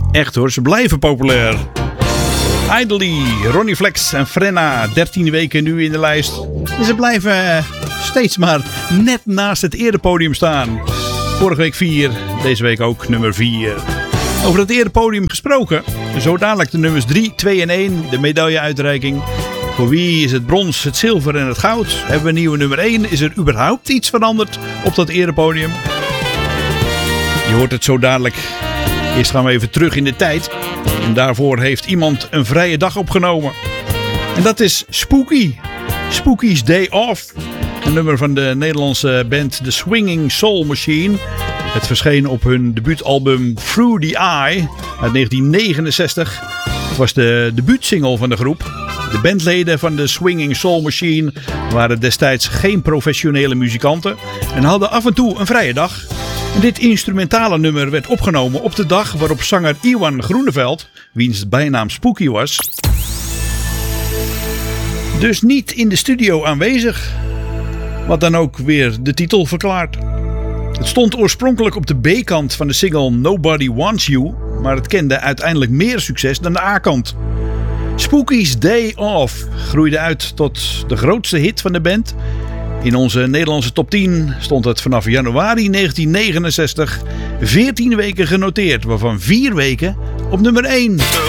Echt hoor, ze blijven populair. Idly, Ronnie Flex en Frenna, 13 weken nu in de lijst. En ze blijven steeds maar net naast het erepodium staan. Vorige week 4, deze week ook nummer 4. Over het erepodium gesproken, zo dadelijk de nummers 3, 2 en 1, de medailleuitreiking. Voor wie is het brons, het zilver en het goud? Hebben we een nieuwe nummer 1? Is er überhaupt iets veranderd op dat erepodium? Je hoort het zo dadelijk. Eerst gaan we even terug in de tijd. En daarvoor heeft iemand een vrije dag opgenomen. En dat is Spooky. Spooky's Day Off. Een nummer van de Nederlandse band The Swinging Soul Machine. Het verscheen op hun debuutalbum Through the Eye uit 1969. Het was de debuutsingle van de groep. De bandleden van de Swinging Soul Machine waren destijds geen professionele muzikanten en hadden af en toe een vrije dag. En dit instrumentale nummer werd opgenomen op de dag waarop zanger Iwan Groeneveld, wiens bijnaam Spooky was, dus niet in de studio aanwezig. Wat dan ook weer de titel verklaart. Het stond oorspronkelijk op de B-kant van de single Nobody Wants You, maar het kende uiteindelijk meer succes dan de A-kant. Spooky's Day Off groeide uit tot de grootste hit van de band. In onze Nederlandse top 10 stond het vanaf januari 1969 14 weken genoteerd, waarvan 4 weken op nummer 1.